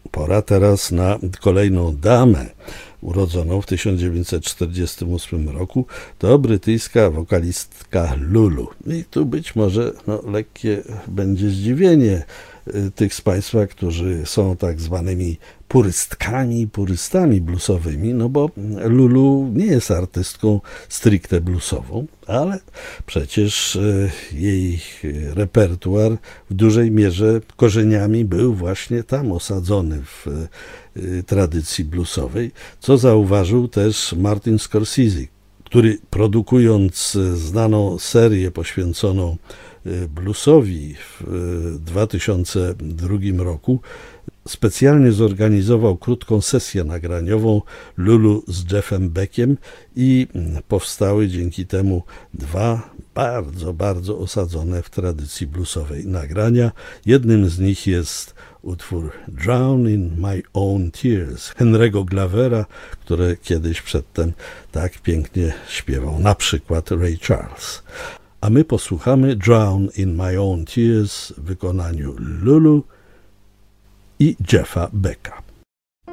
Pora teraz na kolejną damę urodzoną w 1948 roku. To brytyjska wokalistka Lulu. I tu być może lekkie będzie zdziwienie tych z Państwa, którzy są tak zwanymi purystami bluesowymi, bo Lulu nie jest artystką stricte bluesową, ale przecież jej repertuar w dużej mierze korzeniami był właśnie tam osadzony w tradycji bluesowej, co zauważył też Martin Scorsese, który produkując znaną serię poświęconą bluesowi w 2002 roku specjalnie zorganizował krótką sesję nagraniową Lulu z Jeffem Beckiem i powstały dzięki temu dwa bardzo osadzone w tradycji bluesowej nagrania. Jednym z nich jest utwór Drown in My Own Tears Henry'ego Glavera, które kiedyś przedtem tak pięknie śpiewał na przykład Ray Charles. A my posłuchamy Drown in My Own Tears w wykonaniu Lulu i Jeffa Becka.